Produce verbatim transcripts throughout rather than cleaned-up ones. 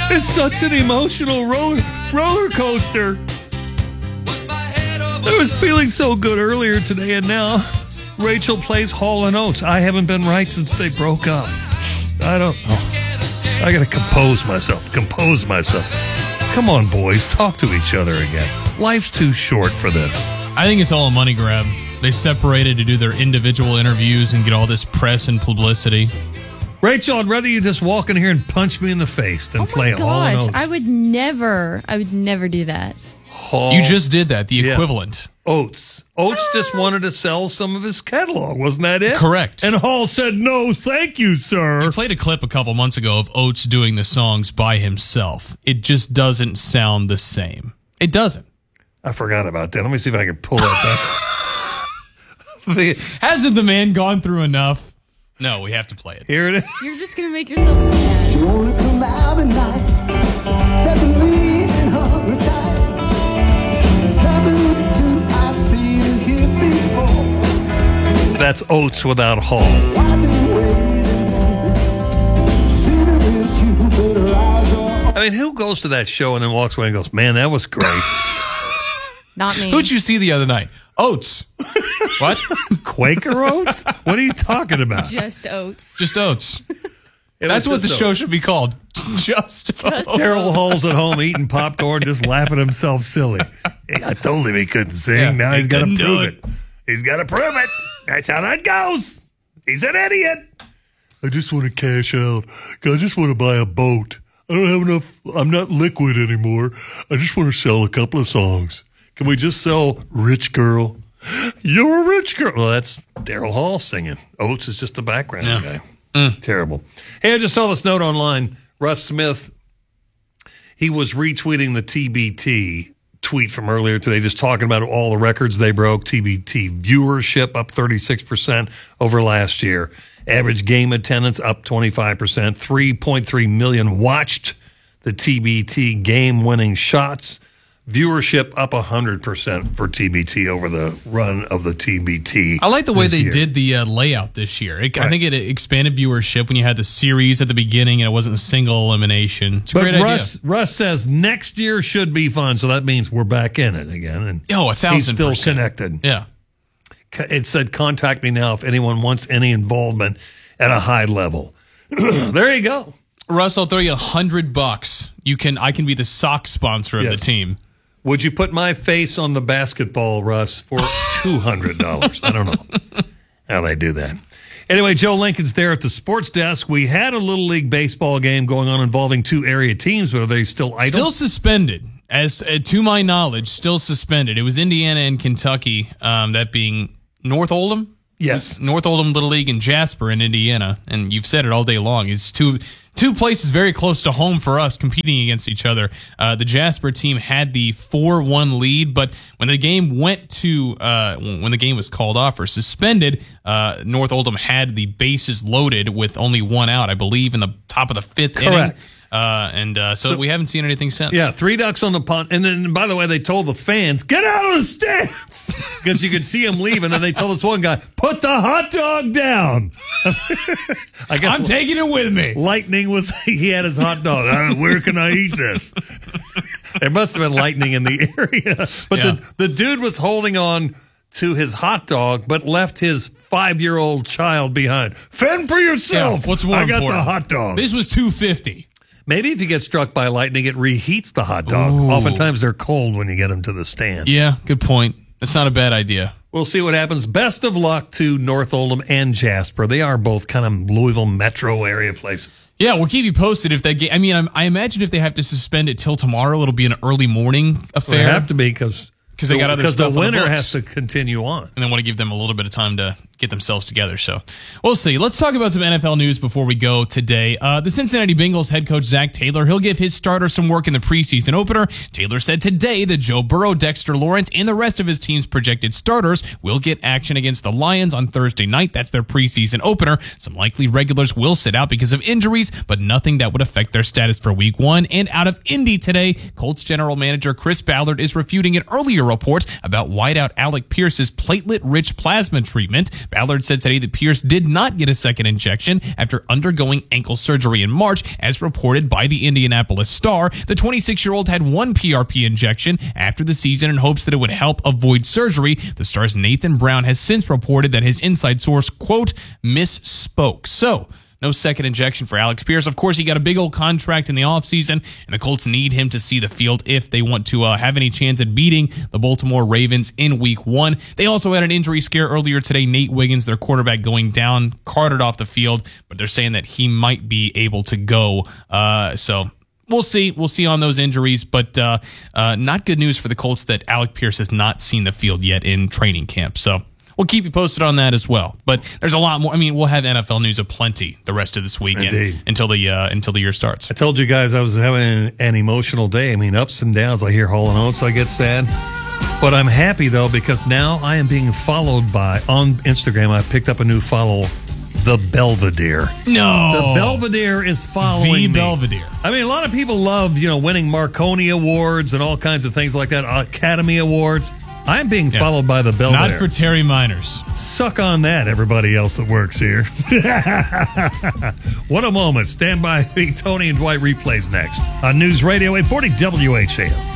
It's such an emotional roller, roller coaster. I was feeling so good earlier today, and now Rachel plays Hall and Oates. I haven't been right since they broke up. I don't know. I got to compose myself. Compose myself. Come on, boys. Talk to each other again. Life's too short for this. I think it's all a money grab. They separated to do their individual interviews and get all this press and publicity. Rachel, I'd rather you just walk in here and punch me in the face than oh play my Hall and gosh, Oates. I would never, I would never do that. Hall, You just did that, the Yeah. equivalent. Oates. Oates just wanted to sell some of his catalog. Wasn't that it? Correct. And Hall said, no, thank you, sir. I played a clip a couple months ago of Oates doing the songs by himself. It just doesn't sound the same. It doesn't. I forgot about that. Let me see if I can pull that back. the, Hasn't the man gone through enough? No, we have to play it. here it is. You're just going to make yourself sad. You wanna come out at night, take a lead and hurry tight. Never do I see you here before. That's Oates without Hall. Watching and waiting, see me with you, but her eyes are I mean, who goes to that show and then walks away and goes, man, that was great. Not me. Who'd you see the other night? Oates. What? Quaker Oats? What are you talking about? Just Oates. Just Oates. It That's was what the just show Oates. should be called. Just Oates. Daryl Hall's at home eating popcorn, just laughing himself silly. Hey, I told him he couldn't sing. Yeah, now he he's got to couldn't do prove it. it. He's got to prove it. That's how that goes. He's an idiot. I just want to cash out. I just want to buy a boat. I don't have enough. I'm not liquid anymore. I just want to sell a couple of songs. Can we just sell Rich Girl? You're a rich girl. Well, that's Daryl Hall singing. Oates is just the background Yeah. guy. Terrible. Hey, I just saw this note online. Russ Smith, he was retweeting the T B T tweet from earlier today, just talking about all the records they broke. T B T viewership up thirty-six percent over last year. Average game attendance up twenty-five percent. three point three million watched the T B T game-winning shots. Viewership up one hundred percent for T B T over the run of the T B T. I like the way this they year. did the uh, layout this year. It, I Right. think it expanded viewership when you had the series at the beginning and it wasn't a single elimination. It's a But great Russ, idea. Russ says next year should be fun, so that means we're back in it again. And Oh, a thousand he's still percent. connected. Yeah. It said, contact me now if anyone wants any involvement at a high level. There you go. Russ, I'll throw you a hundred bucks. You can. I can be the sock sponsor of Yes. the team. Would you put my face on the basketball, Russ, for two hundred dollars? I don't know how they do that. Anyway, Joe Lincoln's there at the sports desk. We had a Little League baseball game going on involving two area teams, but are they still idle? Still suspended, as uh, to my knowledge, still suspended. It was Indiana and Kentucky, um, that being North Oldham. Yes. North Oldham Little League and Jasper in Indiana, and you've said it all day long. It's two two places very close to home for us competing against each other. Uh, the Jasper team had the four one lead, but when the game went to uh, when the game was called off or suspended, uh, North Oldham had the bases loaded with only one out, I believe, in the top of the fifth inning. Correct. Uh, and uh, so, So- we haven't seen anything since. Yeah, three ducks on the pond. And then, by the way, they told the fans, get out of the stands, because you could see them leave. And then they told this one guy, put the hot dog down. I guess I'm taking it with me. lightning was, he had his hot dog. Uh, where can I eat this? There must have been lightning in the area. But Yeah. the, the dude was holding on to his hot dog, but left his five-year-old child behind. Fend for yourself. Yeah, what's more I got important? the hot dog. This was two fifty. Maybe if you get struck by lightning, it reheats the hot dog. Ooh. Oftentimes they're cold when you get them to the stand. Yeah, good point. That's not a bad idea. We'll see what happens. Best of luck to North Oldham and Jasper. They are both kind of Louisville metro area places. Yeah, we'll keep you posted if that game. I mean, I'm, I imagine if they have to suspend it till tomorrow, it'll be an early morning They affair. have to be because 'Cause they got other because stuff on the the winner books. has to continue on. and they want to give them a little bit of time to get themselves together. So we'll see. Let's talk about some N F L news before we go today. Uh, the Cincinnati Bengals head coach Zach Taylor, he'll give his starters some work in the preseason opener. Taylor said today that Joe Burrow, Dexter Lawrence, and the rest of his team's projected starters will get action against the Lions on Thursday night. That's their preseason opener. Some likely regulars will sit out because of injuries, but nothing that would affect their status for week one. And out of Indy today, Colts general manager Chris Ballard is refuting an earlier report about wideout Alec Pierce's platelet-rich plasma treatment. Ballard said today that Pierce did not get a second injection after undergoing ankle surgery in March, as reported by the Indianapolis Star. The twenty-six-year-old had one P R P injection after the season in hopes that it would help avoid surgery. The Star's Nathan Brown has since reported that his inside source, quote, misspoke. So, no second injection for Alec Pierce. Of course, he got a big old contract in the offseason, and the Colts need him to see the field if they want to uh, have any chance at beating the Baltimore Ravens in week one. They also had an injury scare earlier today. Nate Wiggins, their quarterback, going down, carted off the field, but they're saying that he might be able to go. Uh, so we'll see. We'll see on those injuries, but uh, uh, not good news for the Colts that Alec Pierce has not seen the field yet in training camp. So we'll keep you posted on that as well. But there's a lot more. I mean, we'll have N F L news aplenty the rest of this weekend Indeed. until the uh, until the year starts. I told you guys I was having an, an emotional day. I mean, ups and downs. I hear Hall and Oates, I get sad. But I'm happy, though, because now I am being followed by, on Instagram, I picked up a new follow, The Belvedere. No. The Belvedere is following The me. Belvedere. I mean, a lot of people love, you know, winning Marconi Awards and all kinds of things like that, Academy Awards. I'm being Yeah. followed by the Belvedere. Not for Terry Miners. Suck on that, everybody else that works here. What a moment. Stand by. The Tony and Dwight replays next on News Radio eight forty W H A S.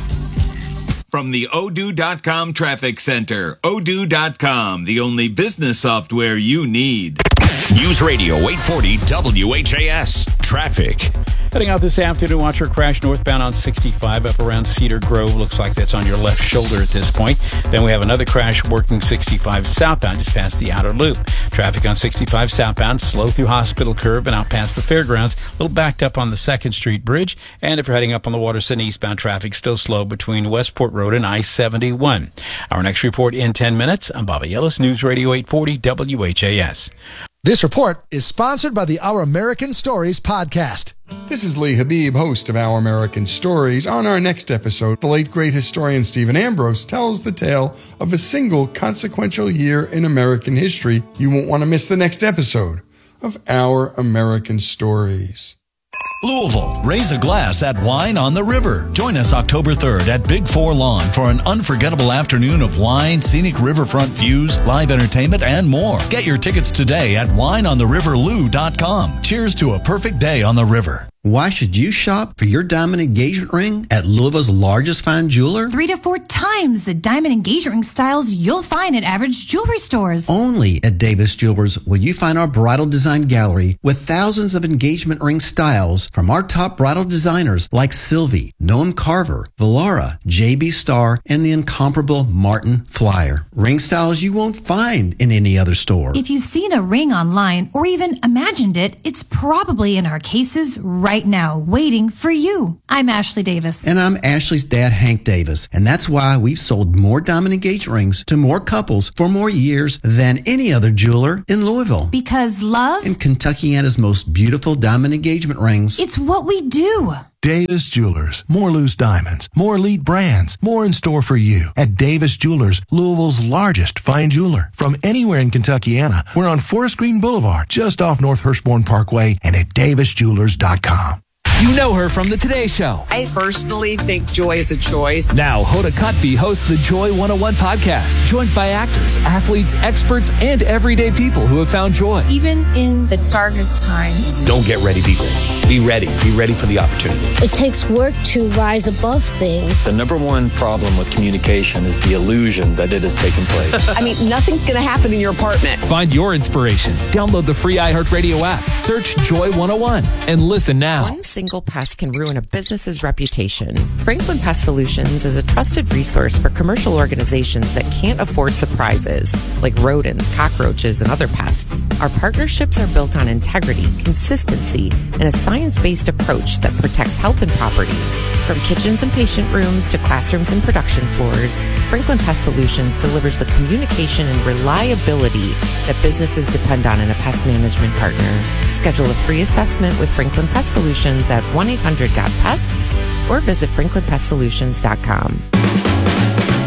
From the Odoo dot com Traffic Center, Odoo dot com, the only business software you need. News Radio eight forty W H A S. Traffic. Heading out this afternoon, watch for crash northbound on sixty-five up around Cedar Grove. Looks like that's on your left shoulder at this point. Then we have another crash working sixty-five southbound just past the outer loop. Traffic on sixty-five southbound, slow through Hospital Curve and out past the fairgrounds. A little backed up on the second Street Bridge. And if you're heading up on the Waterston eastbound, traffic still slow between Westport Road and I seventy-one. Our next report in ten minutes. I'm Bobby Ellis, News Radio eight forty W H A S. This report is sponsored by the Our American Stories podcast. This is Lee Habib, host of Our American Stories. On our next episode, the late great historian Stephen Ambrose tells the tale of a single consequential year in American history. You won't want to miss the next episode of Our American Stories. Louisville, raise a glass at Wine on the River. Join us October third at Big Four Lawn for an unforgettable afternoon of wine, scenic riverfront views, live entertainment, and more. Get your tickets today at wine on the river lou dot com. Cheers to a perfect day on the river. Why should you shop for your diamond engagement ring at Louisville's largest fine jeweler? Three to four times the diamond engagement ring styles you'll find at average jewelry stores. Only at Davis Jewelers will you find our bridal design gallery with thousands of engagement ring styles from our top bridal designers like Sylvie, Noam Carver, Valara, J B Starr, and the incomparable Martin Flyer. Ring styles you won't find in any other store. If you've seen a ring online or even imagined it, it's probably in our cases right Right now, waiting for you. I'm Ashley Davis. And I'm Ashley's dad, Hank Davis. And that's why we've sold more diamond engagement rings to more couples for more years than any other jeweler in Louisville. Because love and Kentuckiana's most beautiful diamond engagement rings. It's what we do. Davis Jewelers. More loose diamonds, more elite brands, more in store for you at Davis Jewelers, Louisville's largest fine jeweler. From anywhere in Kentuckiana, we're on Forest Green Boulevard, just off North Hurstbourne Parkway, and at davis jewelers dot com. You know her from the Today Show. I personally think joy is a choice. Now, Hoda Kotb hosts the Joy one oh one podcast, joined by actors, athletes, experts, and everyday people who have found joy. Even in the darkest times. Don't get ready, people. Be ready. Be ready for the opportunity. It takes work to rise above things. The number one problem with communication is the illusion that it has taken place. I mean, nothing's going to happen in your apartment. Find your inspiration. Download the free iHeartRadio app. Search Joy one oh one and listen now. One single pest can ruin a business's reputation. Franklin Pest Solutions is a trusted resource for commercial organizations that can't afford surprises, like rodents, cockroaches, and other pests. Our partnerships are built on integrity, consistency, and a science-based approach that protects health and property. From kitchens and patient rooms to classrooms and production floors, Franklin Pest Solutions delivers the communication and reliability that businesses depend on in a pest management partner. Schedule a free assessment with Franklin Pest Solutions at one eight hundred got pests or visit franklin pest solutions dot com.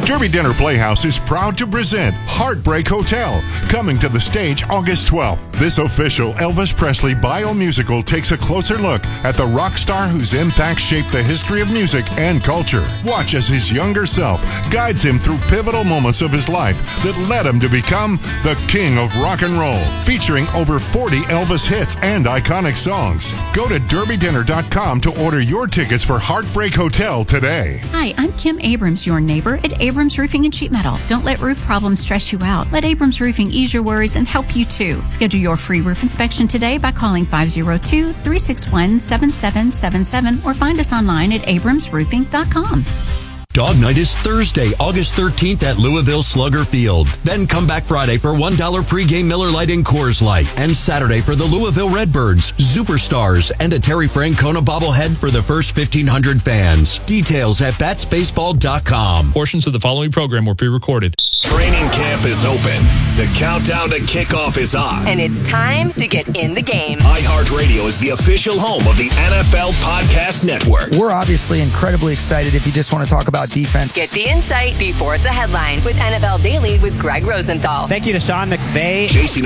Derby Dinner Playhouse is proud to present Heartbreak Hotel, coming to the stage August twelfth. This official Elvis Presley biomusical takes a closer look at the rock star whose impact shaped the history of music and culture. Watch as his younger self guides him through pivotal moments of his life that led him to become the king of rock and roll, featuring over forty Elvis hits and iconic songs. Go to derby dinner dot com to order your tickets for Heartbreak Hotel today. Hi, I'm Kim Abrams, your neighbor at Abrams Roofing and Sheet Metal. Don't let roof problems stress you out. Let Abrams Roofing ease your worries and help you too. Schedule your free roof inspection today by calling five oh two, three six one, seven seven seven seven or find us online at abrams roofing dot com. Dog Night is Thursday, August thirteenth at Louisville Slugger Field. Then come back Friday for one dollar pregame Miller Lite and Coors Light. And Saturday for the Louisville Redbirds, Superstars, and a Terry Francona bobblehead for the first fifteen hundred fans. Details at bats baseball dot com. Portions of the following program were pre-recorded. Training camp is open. The countdown to kickoff is on. And it's time to get in the game. iHeartRadio is the official home of the N F L Podcast Network. We're obviously incredibly excited if you just want to talk about defense. Get the insight before it's a headline with N F L Daily with Greg Rosenthal. Thank you to Sean McVay. Jason